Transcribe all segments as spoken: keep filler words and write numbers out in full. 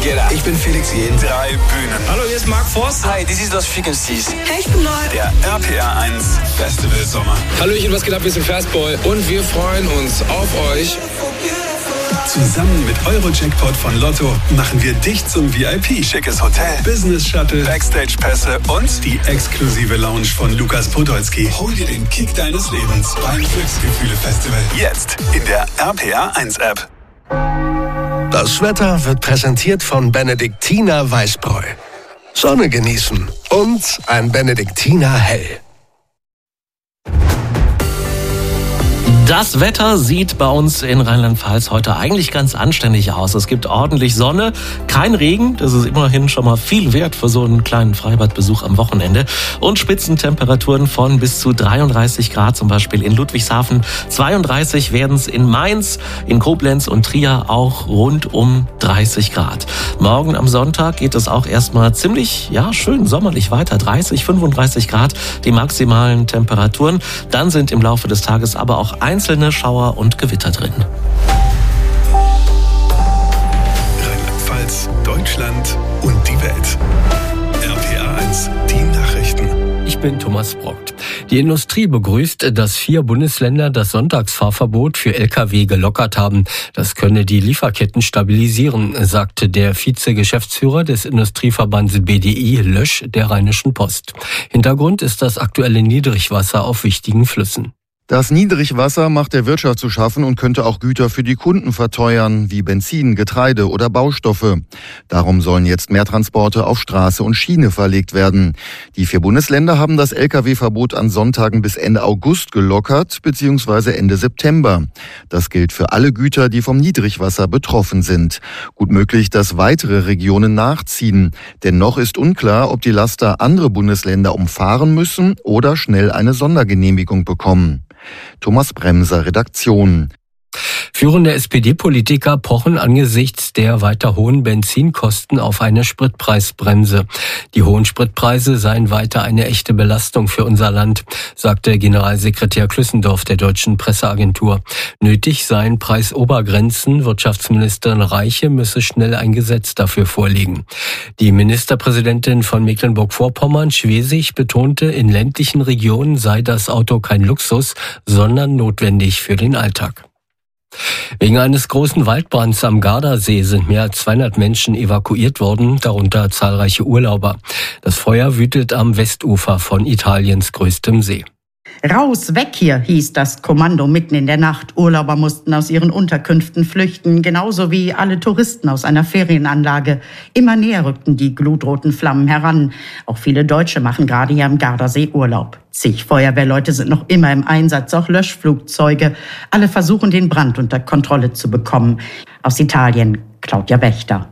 Ich bin Felix Jähn. Drei Bühnen. Hallo, hier ist Mark Forster. Hi, this is Los Frequencies. Hey, ich bin neu. Der R P R eins Festival Sommer. Hallöchen, was geht ab? Wir sind Fastball und wir freuen uns auf euch. Zusammen mit Euro-Jackpot von Lotto machen wir dich zum V I P. Schickes Hotel, Business-Shuttle, Backstage-Pässe und die exklusive Lounge von Lukas Podolski. Hol dir den Kick deines Lebens beim Glücksgefühle-Festival. Jetzt in der R P R eins App. Das Wetter wird präsentiert von Benediktiner Weißbräu. Sonne genießen und ein Benediktiner Hell. Das Wetter sieht bei uns in Rheinland-Pfalz heute eigentlich ganz anständig aus. Es gibt ordentlich Sonne, kein Regen, das ist immerhin schon mal viel wert für so einen kleinen Freibadbesuch am Wochenende. Und Spitzentemperaturen von bis zu dreiunddreißig Grad, zum Beispiel in Ludwigshafen. zweiunddreißig werden es in Mainz, in Koblenz und Trier auch rund um dreißig Grad. Morgen am Sonntag geht es auch erstmal ziemlich, ja, schön sommerlich weiter. dreißig, fünfunddreißig Grad, die maximalen Temperaturen. Dann sind im Laufe des Tages aber auch einzelne Schauer und Gewitter drin. Rheinland-Pfalz, Deutschland und die Welt. R P R eins, die Nachrichten. Ich bin Thomas Brockt. Die Industrie begrüßt, dass vier Bundesländer das Sonntagsfahrverbot für L K W gelockert haben. Das könne die Lieferketten stabilisieren, sagte der Vize-Geschäftsführer des Industrieverbands B D I, Lösch, der Rheinischen Post. Hintergrund ist das aktuelle Niedrigwasser auf wichtigen Flüssen. Das Niedrigwasser macht der Wirtschaft zu schaffen und könnte auch Güter für die Kunden verteuern, wie Benzin, Getreide oder Baustoffe. Darum sollen jetzt mehr Transporte auf Straße und Schiene verlegt werden. Die vier Bundesländer haben das L K W-Verbot an Sonntagen bis Ende August gelockert, beziehungsweise Ende September. Das gilt für alle Güter, die vom Niedrigwasser betroffen sind. Gut möglich, dass weitere Regionen nachziehen. Denn noch ist unklar, ob die Laster andere Bundesländer umfahren müssen oder schnell eine Sondergenehmigung bekommen. Thomas Bremser, Redaktion. Führende S P D-Politiker pochen angesichts der weiter hohen Benzinkosten auf eine Spritpreisbremse. Die hohen Spritpreise seien weiter eine echte Belastung für unser Land, sagte Generalsekretär Klüssendorf der Deutschen Presseagentur. Nötig seien Preisobergrenzen. Wirtschaftsministerin Reiche müsse schnell ein Gesetz dafür vorlegen. Die Ministerpräsidentin von Mecklenburg-Vorpommern, Schwesig, betonte, in ländlichen Regionen sei das Auto kein Luxus, sondern notwendig für den Alltag. Wegen eines großen Waldbrands am Gardasee sind mehr als zweihundert Menschen evakuiert worden, darunter zahlreiche Urlauber. Das Feuer wütet am Westufer von Italiens größtem See. Raus, weg hier, hieß das Kommando mitten in der Nacht. Urlauber mussten aus ihren Unterkünften flüchten, genauso wie alle Touristen aus einer Ferienanlage. Immer näher rückten die glutroten Flammen heran. Auch viele Deutsche machen gerade hier am Gardasee Urlaub. Zig Feuerwehrleute sind noch immer im Einsatz, auch Löschflugzeuge. Alle versuchen, den Brand unter Kontrolle zu bekommen. Aus Italien, Claudia Wächter.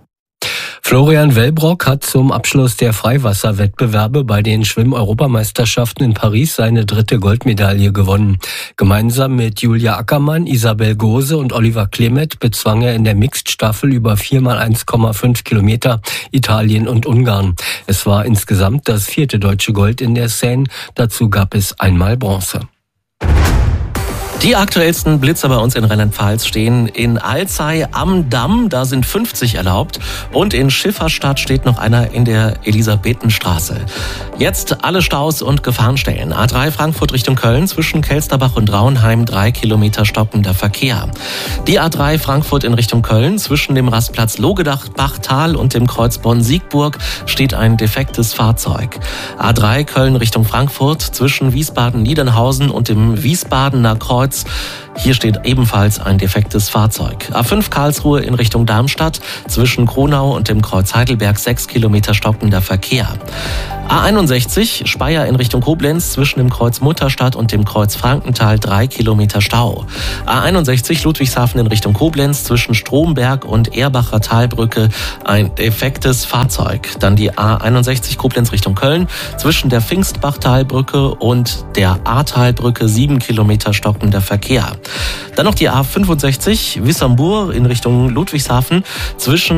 Florian Wellbrock hat zum Abschluss der Freiwasserwettbewerbe bei den Schwimm-Europameisterschaften in Paris seine dritte Goldmedaille gewonnen. Gemeinsam mit Julia Ackermann, Isabel Gose und Oliver Klemet bezwang er in der Mixed-Staffel über vier mal eins Komma fünf Kilometer Italien und Ungarn. Es war insgesamt das vierte deutsche Gold in der Seine. Dazu gab es einmal Bronze. Die aktuellsten Blitzer bei uns in Rheinland-Pfalz stehen in Alzey am Damm, da sind fünfzig erlaubt. Und in Schifferstadt steht noch einer in der Elisabethenstraße. Jetzt alle Staus und Gefahrenstellen. A drei Frankfurt Richtung Köln, zwischen Kelsterbach und Rauenheim drei Kilometer stockender Verkehr. Die A drei Frankfurt in Richtung Köln, zwischen dem Rastplatz Logedach-Bachtal und dem Kreuz Bonn-Siegburg steht ein defektes Fahrzeug. A drei Köln Richtung Frankfurt, zwischen Wiesbaden-Niedernhausen und dem Wiesbadener Kreuz. Hier steht ebenfalls ein defektes Fahrzeug. A fünf Karlsruhe in Richtung Darmstadt, zwischen Kronau und dem Kreuz Heidelberg sechs Kilometer stockender Verkehr. A einundsechzig Speyer in Richtung Koblenz, zwischen dem Kreuz Mutterstadt und dem Kreuz Frankenthal drei Kilometer Stau. A einundsechzig Ludwigshafen in Richtung Koblenz, zwischen Stromberg und Erbacher Talbrücke ein defektes Fahrzeug. Dann die A einundsechzig Koblenz Richtung Köln, zwischen der Pfingstbachtalbrücke und der Ahrtalbrücke sieben Kilometer stockender Verkehr. Dann noch die A fünfundsechzig Wissembourg in Richtung Ludwigshafen, zwischen